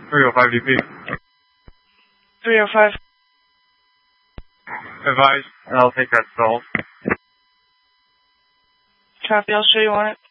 305 DP. 305. Advise, and I'll take that stall. Copy, I'll show you on it.